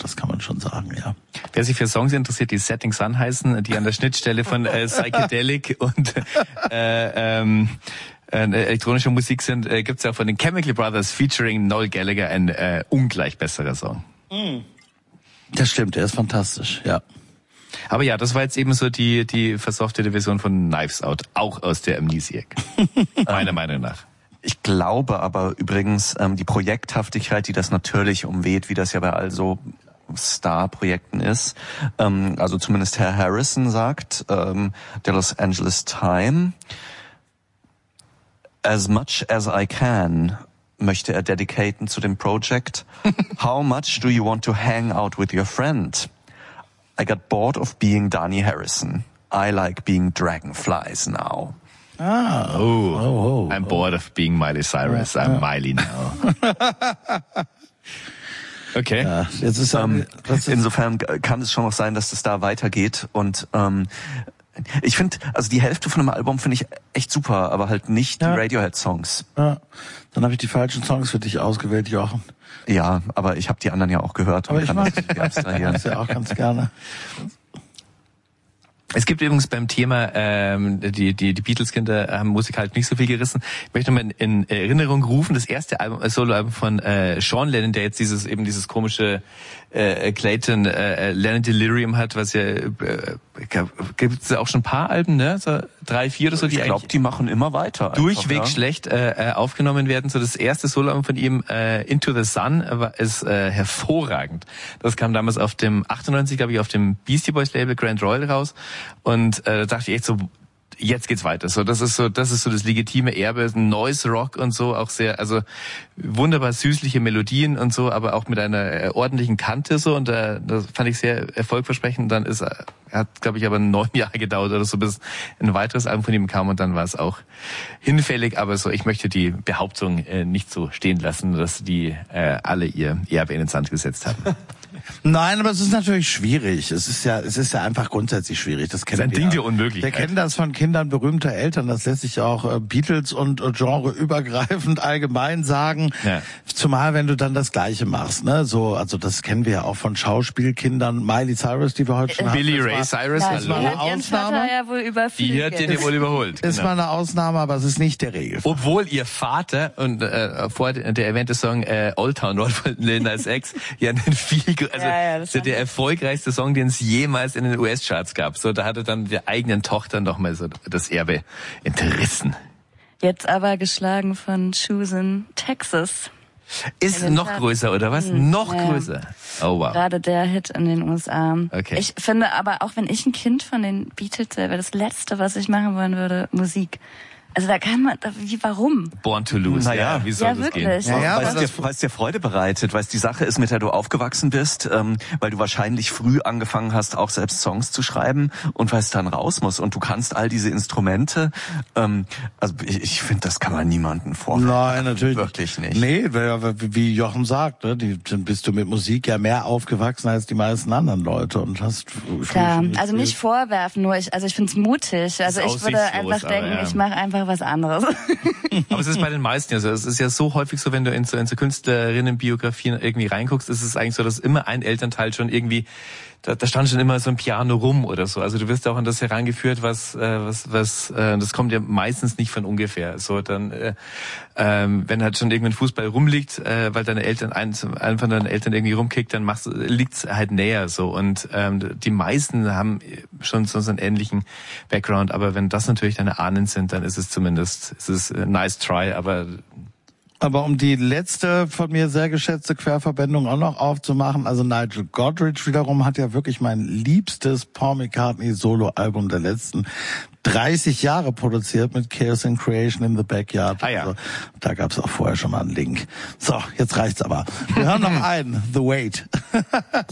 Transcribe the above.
das kann man schon sagen, ja. Wer sich für Songs interessiert, die Setting Sun heißen, die an der Schnittstelle von Psychedelic und elektronischer Musik sind, gibt's ja auch von den Chemical Brothers featuring Noel Gallagher ein ungleich besserer Song. Das stimmt, er ist fantastisch, ja. Aber ja, das war jetzt eben so die versoftete Version von Knives Out, auch aus der Amnesiac. Meiner Meinung nach. Ich glaube aber übrigens, die Projekthaftigkeit, die das natürlich umweht, wie das ja bei all so Star-Projekten ist, also zumindest Herr Harrison sagt, der Los Angeles Times, as much as I can, möchte er dedicaten zu dem Project. How much do you want to hang out with your friend? I got bored of being Dhani Harrison. I like being dragonflies now. I'm bored of being Miley Cyrus. I'm Miley now. Okay. Ja, jetzt ist insofern kann es schon noch sein, dass das da weitergeht und ich finde, also die Hälfte von dem Album finde ich echt super, aber halt nicht die Radiohead-Songs. Ja, dann habe ich die falschen Songs für dich ausgewählt, Jochen. Ja, aber ich habe die anderen ja auch gehört. Aber ich mag das ja auch ganz gerne. Es gibt übrigens beim Thema, die Beatles-Kinder haben Musik halt nicht so viel gerissen. Ich möchte nochmal in Erinnerung rufen, das erste Album, Soloalbum von Sean Lennon, der jetzt dieses komische Clayton Lennon Delirium hat, was ja gibt es auch schon ein paar Alben, ne? So 3, 4 oder so, die ich glaube, die machen immer weiter. Durchweg einfach, schlecht aufgenommen werden. So das erste Soloalbum von ihm, Into the Sun, ist hervorragend. Das kam damals auf dem 98, glaube ich, auf dem Beastie Boys Label Grand Royal raus. Und da dachte ich echt so, jetzt geht's weiter. So, das ist so das legitime Erbe, Noise Rock und so, auch sehr, also wunderbar süßliche Melodien und so, aber auch mit einer ordentlichen Kante so, und das fand ich sehr erfolgversprechend. Dann hat, glaube ich, aber 9 Jahre gedauert oder so, bis ein weiteres Album von ihm kam, und dann war es auch hinfällig. Aber so, ich möchte die Behauptung nicht so stehen lassen, dass die alle ihr Erbe in den Sand gesetzt haben. Nein, aber es ist natürlich schwierig. Es ist ja einfach grundsätzlich schwierig. Das kennen ein wir. Ding der Unmöglichkeit. Wir kennen das von Kindern berühmter Eltern. Das lässt sich auch Beatles und Genre übergreifend allgemein sagen. Ja. Zumal wenn du dann das Gleiche machst, ne? So, also das kennen wir ja auch von Schauspielkindern. Miley Cyrus, die wir heute schon haben. Billy Ray Cyrus, das war eine Ausnahme. Ja wohl die hat den ja wohl überholt. Ist mal eine Ausnahme, aber es ist nicht der Regel. Obwohl ihr Vater und vor der erwähnte Song Old Town Road von Lil Nas X ja einen der erfolgreichste Song, den es jemals in den US-Charts gab. So, da hatte dann der eigenen Tochter noch mal so das Erbe entrissen. Jetzt aber geschlagen von Choosing Texas. Ist noch größer, oder was? Noch größer. Oh wow. Gerade der Hit in den USA. Okay. Ich finde aber, auch wenn ich ein Kind von den Beatles wäre, das Letzte, was ich machen wollen würde, Musik. Also da kann man, warum? Born to Lose, naja, wie soll das gehen? Ja, weil es dir Freude bereitet, weil es die Sache ist, mit der du aufgewachsen bist, weil du wahrscheinlich früh angefangen hast, auch selbst Songs zu schreiben, und weil es dann raus muss. Und du kannst all diese Instrumente, also ich finde, das kann man niemandem vorwerfen. Nein, natürlich wirklich nicht. Nee, wie Jochen sagt, ne, dann bist du mit Musik ja mehr aufgewachsen als die meisten anderen Leute und hast... Klar, also nicht vorwerfen, nur ich finde es mutig. Also ich würde einfach denken, ich mache einfach was anderes. Aber es ist bei den meisten ja so. Es ist ja so häufig so, wenn du in so Künstlerinnenbiografien irgendwie reinguckst, ist es eigentlich so, dass immer ein Elternteil schon irgendwie, da stand schon immer so ein Piano rum oder so. Also du wirst auch an das herangeführt, was das kommt ja meistens nicht von ungefähr. So dann, wenn halt schon irgendein Fußball rumliegt, weil deine Eltern einen von deinen Eltern irgendwie rumkickt, dann liegt's halt näher so. Und die meisten haben schon so einen ähnlichen Background. Aber wenn das natürlich deine Ahnen sind, dann ist es zumindest, nice try, aber um die letzte von mir sehr geschätzte Querverbindung auch noch aufzumachen, also Nigel Godrich wiederum hat ja wirklich mein liebstes Paul McCartney Solo-Album der letzten 30 Jahre produziert mit Chaos and Creation in the Backyard. Ah, ja. Also, da gab's auch vorher schon mal einen Link. So, jetzt reicht's aber. Wir hören noch einen, The Wait.